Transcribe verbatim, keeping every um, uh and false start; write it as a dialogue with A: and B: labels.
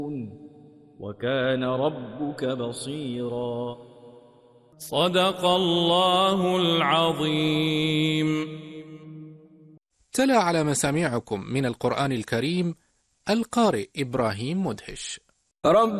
A: وكان ربك بصيرا.
B: صدق الله العظيم.
C: تلا على مسامعكم من القرآن الكريم القارئ إبراهيم مدهش.
A: رب